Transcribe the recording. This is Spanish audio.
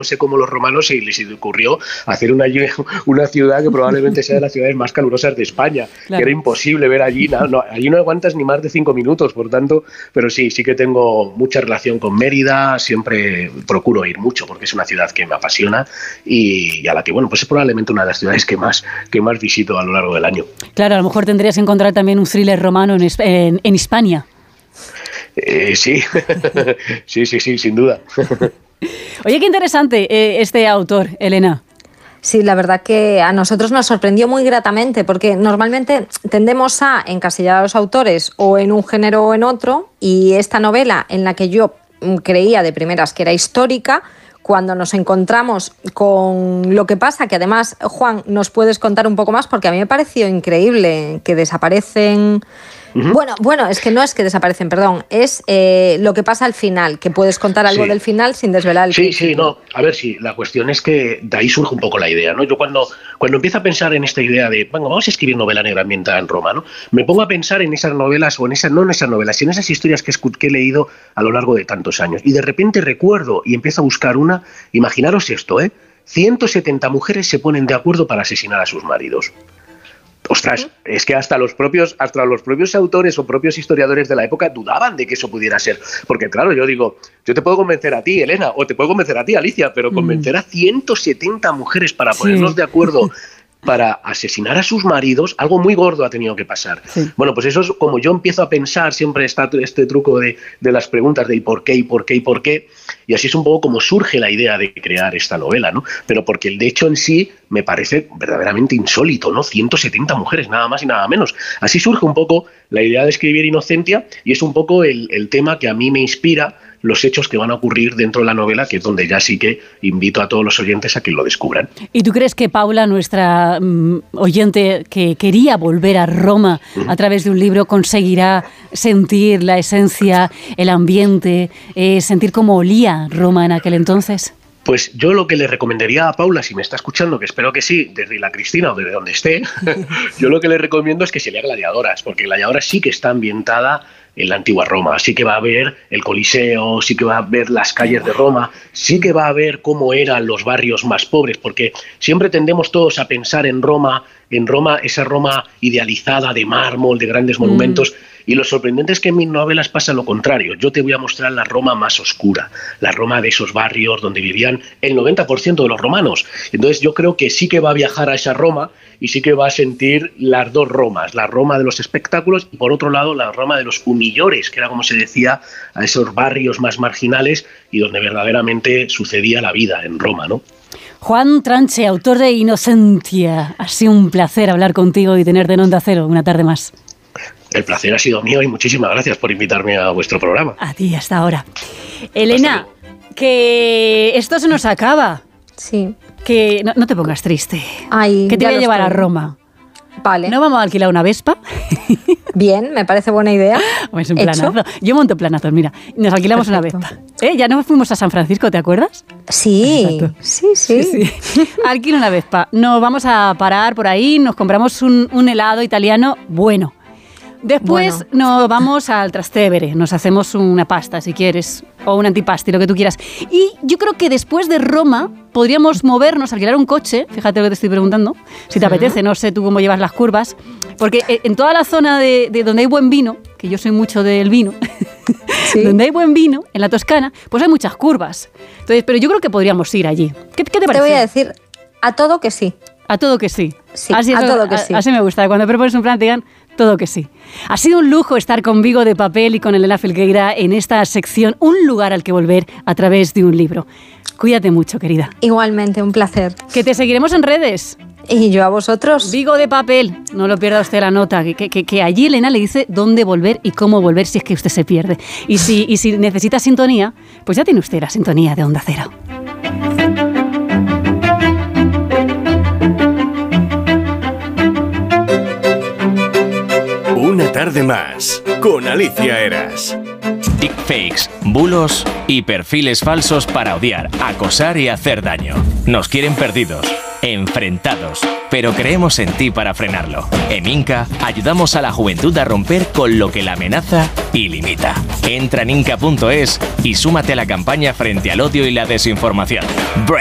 sé cómo los romanos se les ocurrió hacer una ciudad que probablemente sea de las ciudades más calurosas de España, claro. Que era imposible ver allí, allí no aguantas ni más de 5 minutos, por tanto, pero sí que tengo mucha relación con Mérida, siempre procuro ir mucho porque es una ciudad que me apasiona y a la que, pues es probablemente una de las ciudades que más visito a lo largo del año. Claro, a lo mejor tendrías que encontrar también un thriller romano en Hispania. Sí, sin duda. Oye, qué interesante este autor, Elena. Sí, la verdad que a nosotros nos sorprendió muy gratamente porque normalmente tendemos a encasillar a los autores o en un género o en otro, y esta novela, en la que yo creía de primeras que era histórica, cuando nos encontramos con lo que pasa, que además, Juan, nos puedes contar un poco más porque a mí me pareció increíble que desaparecen... Uh-huh. Bueno, es que no es que desaparecen, perdón, es lo que pasa al final, que puedes contar algo del final sin desvelar el principio. Sí, no, a ver, sí, la cuestión es que de ahí surge un poco la idea, ¿no? Yo cuando empiezo a pensar en esta idea de, vamos a escribir novela negra ambientada en Roma, ¿no? Me pongo a pensar en esas novelas, no en esas novelas, sino en esas historias que he leído a lo largo de tantos años, y de repente recuerdo y empiezo a buscar una, imaginaros esto, 170 mujeres se ponen de acuerdo para asesinar a sus maridos. Ostras, es que hasta los propios autores o propios historiadores de la época dudaban de que eso pudiera ser. Porque claro, yo digo, yo te puedo convencer a ti, Elena, o te puedo convencer a ti, Alicia, pero convencer a 170 mujeres para ponernos de acuerdo para asesinar a sus maridos, algo muy gordo ha tenido que pasar. Sí. Bueno, pues eso es como yo empiezo a pensar, siempre está este truco de las preguntas de ¿y por qué, y por qué, y por qué? Y así es un poco como surge la idea de crear esta novela, ¿no? Pero porque el hecho en sí me parece verdaderamente insólito, ¿no? 170 mujeres, nada más y nada menos. Así surge un poco la idea de escribir Inocentia y es un poco el tema que a mí me inspira los hechos que van a ocurrir dentro de la novela, que es donde ya sí que invito a todos los oyentes a que lo descubran. ¿Y tú crees que Paula, nuestra oyente que quería volver a Roma a través de un libro, conseguirá sentir la esencia, el ambiente, sentir cómo olía Roma en aquel entonces? Pues yo lo que le recomendaría a Paula, si me está escuchando, que espero que sí, desde la Cristina o desde donde esté, yo lo que le recomiendo es que se lea Gladiadoras, porque Gladiadoras sí que está ambientada en la antigua Roma, sí que va a ver el Coliseo, sí que va a ver las calles de Roma, sí que va a ver cómo eran los barrios más pobres, porque siempre tendemos todos a pensar en Roma, esa Roma idealizada de mármol, de grandes monumentos, y lo sorprendente es que en mis novelas pasa lo contrario. Yo te voy a mostrar la Roma más oscura, la Roma de esos barrios donde vivían el 90% de los romanos. Entonces yo creo que sí que va a viajar a esa Roma y sí que va a sentir las dos Romas, la Roma de los espectáculos y por otro lado la Roma de los humillores, que era como se decía a esos barrios más marginales y donde verdaderamente sucedía la vida en Roma, ¿no? Juan Tranche, autor de Inocentia. Ha sido un placer hablar contigo y tenerte en Onda Cero una tarde más. El placer ha sido mío y muchísimas gracias por invitarme a vuestro programa. A ti, hasta ahora. Elena, que esto se nos acaba. Sí. Que no te pongas triste. Ay, que te voy a llevar a Roma. Vale. ¿No vamos a alquilar una Vespa? Bien, me parece buena idea. Es un planazo. Yo monto planazos, mira. Nos alquilamos una Vespa. Ya no fuimos a San Francisco, ¿te acuerdas? Sí. Sí. Alquila una Vespa. Nos vamos a parar por ahí, nos compramos un helado italiano bueno. Después nos vamos al Trastevere, nos hacemos una pasta si quieres, o un antipasti, lo que tú quieras. Y yo creo que después de Roma podríamos movernos, alquilar un coche, fíjate lo que te estoy preguntando, si te apetece, no sé tú cómo llevas las curvas, porque en toda la zona de donde hay buen vino, que yo soy mucho del vino, ¿sí? Donde hay buen vino, en la Toscana, pues hay muchas curvas. Entonces, pero yo creo que podríamos ir allí. ¿Qué te parece? Te voy a decir a todo que sí. A todo que sí. Sí, todo que sí. Así me gusta, cuando propones un plan te digan todo que sí. Ha sido un lujo estar con Vigo de Papel y con Elena Felgueira en esta sección, un lugar al que volver a través de un libro. Cuídate mucho, querida. Igualmente, un placer. Que te seguiremos en redes. Y yo a vosotros. Vigo de Papel, no lo pierda usted la nota, que allí Elena le dice dónde volver y cómo volver si es que usted se pierde. Y si necesita sintonía, pues ya tiene usted la sintonía de Onda Cero. Una tarde más, con Alicia Eras. Deepfakes, bulos y perfiles falsos para odiar, acosar y hacer daño. Nos quieren perdidos. enfrentados, pero creemos en ti para frenarlo. En Inca ayudamos a la juventud a romper con lo que la amenaza y limita. Entra en inca.es y súmate a la campaña frente al odio y la desinformación.